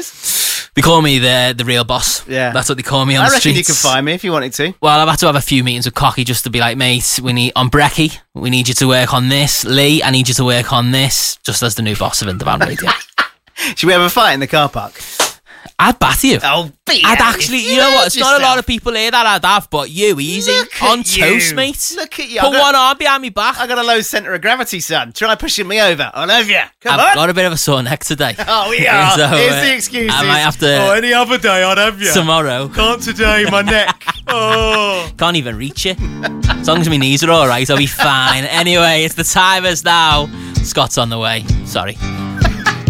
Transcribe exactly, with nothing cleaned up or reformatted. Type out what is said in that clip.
guys? They call me the the real boss. Yeah. That's what they call me on I the reckon streets. you can find me if you wanted to. Well, I've had to have a few meetings with Cocky just to be like, mate, we need on Brecky, we need you to work on this. Lee, I need you to work on this. Just as the new boss of Intervan Radio. Should we have a fight in the car park? I'd batter you. Oh, be I'd out. actually, you know what? It's not a lot of people here that I'd have, but you, easy. Look On at toast, you. mate. Look at you. Put I got- one arm behind me back. I got a low centre of gravity, son. Try pushing me over. I love you. Come I've on. got a bit of a sore neck today. Oh, we are. So, Here's uh, the excuses. I might have to- Oh, any other day I'd have you. Tomorrow. Can't today, my neck. Oh. Can't even reach it. As long as my knees are alright, I'll be fine. Anyway, it's the timers now. Scott's on the way. Sorry.